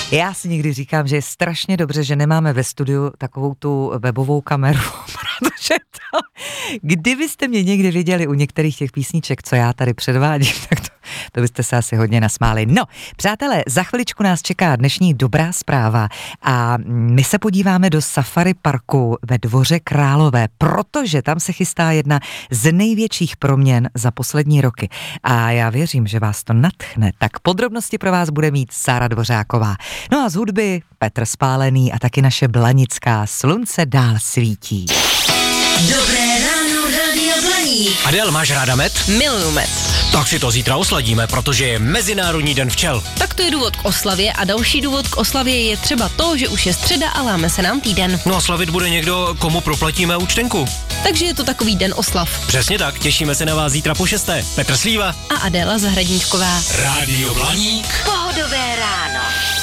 Já si někdy říkám, že je strašně dobře, že nemáme ve studiu takovou tu webovou kameru, protože to, kdybyste mě někdy viděli u některých těch písniček, co já tady předvádím, tak to byste se asi hodně nasmáli. No, přátelé, za chviličku nás čeká dnešní dobrá zpráva a my se podíváme do Safari parku ve Dvoře Králové, protože tam se chystá jedna z největších proměn za poslední roky. A já věřím, že vás to nadchne, tak podrobnosti pro vás bude mít Sára Dvořáková. No a z hudby Petr Spálený a taky naše Blanická Slunce dál svítí. Dobré ráno, Radio Blaník. Adél, máš ráda med? Miluju med. Tak si to zítra osladíme, protože je Mezinárodní den včel. Tak to je důvod k oslavě a další důvod k oslavě je třeba to, že už je středa a láme se nám týden. No a slavit bude někdo, komu proplatíme účtenku. Takže je to takový den oslav. Přesně tak, těšíme se na vás zítra po 6. Petr Slíva a Adéla Zahradníčková. Radio Blaník. Pohodové ráno.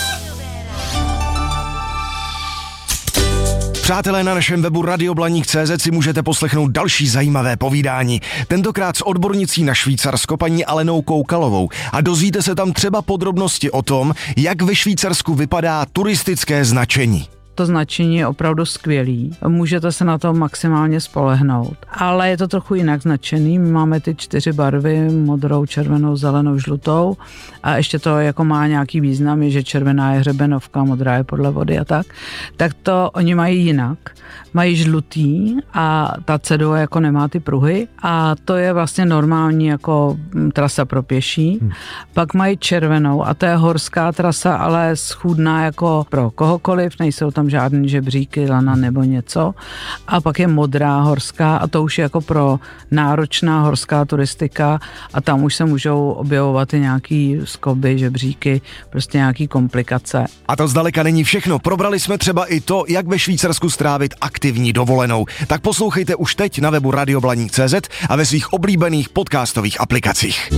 Přátelé, na našem webu radioblaník.cz si můžete poslechnout další zajímavé povídání. Tentokrát s odbornicí na Švýcarsko paní Alenou Koukalovou. A dozvíte se tam třeba podrobnosti o tom, jak ve Švýcarsku vypadá turistické značení. To značení je opravdu skvělý. Můžete se na to maximálně spolehnout. Ale je to trochu jinak značený. My máme ty 4 barvy, modrou, červenou, zelenou, žlutou. A ještě to jako má nějaký význam, je, že červená je hřebenovka, modrá je podle vody a tak. Tak to oni mají jinak. Mají žlutý a ta cedule jako nemá ty pruhy. A to je vlastně normální jako trasa pro pěší. Pak mají červenou a to je horská trasa, ale schůdná jako pro kohokoliv. Nejsou tam žádný žebříky, lana nebo něco. A pak je modrá horská a to už je jako pro náročná horská turistika a tam už se můžou objevovat i nějaký skoby, žebříky, prostě nějaký komplikace. A to zdaleka není všechno. Probrali jsme třeba i to, jak ve Švýcarsku strávit aktivní dovolenou. Tak poslouchejte už teď na webu radioblaník.cz a ve svých oblíbených podcastových aplikacích.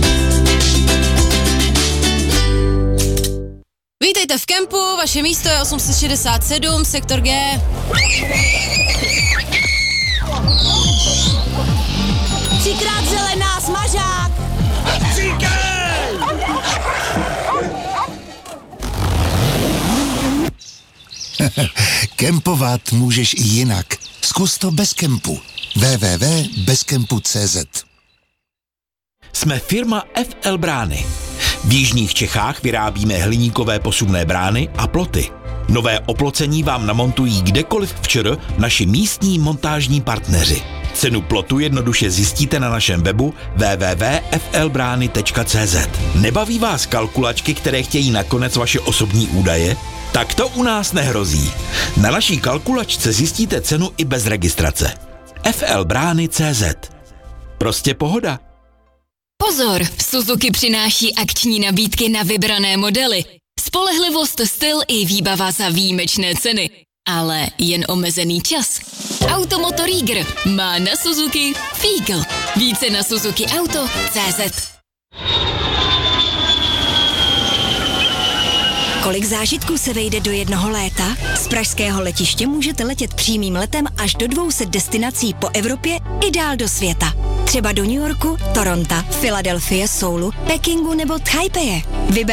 Vítejte v kempu, vaše místo je 867, sektor G. Třikrát zelená, smažák! Kempovat můžeš i jinak. Zkus to bez kempu. www.bezkempu.cz. Jsme firma FL Brány. V jižních Čechách vyrábíme hliníkové posuvné brány a ploty. Nové oplocení vám namontují kdekoliv v ČR naši místní montážní partneři. Cenu plotu jednoduše zjistíte na našem webu www.flbrany.cz. Nebaví vás kalkulačky, které chtějí nakonec vaše osobní údaje? Tak to u nás nehrozí. Na naší kalkulačce zjistíte cenu i bez registrace. flbrany.cz. Prostě pohoda. Pozor, Suzuki přináší akční nabídky na vybrané modely. Spolehlivost, styl i výbava za výjimečné ceny. Ale jen omezený čas. Automoto Rieger má na Suzuki Fígl. Více na suzukiauto.cz. Kolik zážitků se vejde do jednoho léta? Z pražského letiště můžete letět přímým letem až do 200 destinací po Evropě i dál do světa. Třeba do New Yorku, Toronto, Filadelfie, Soulu, Pekingu nebo Taipeje.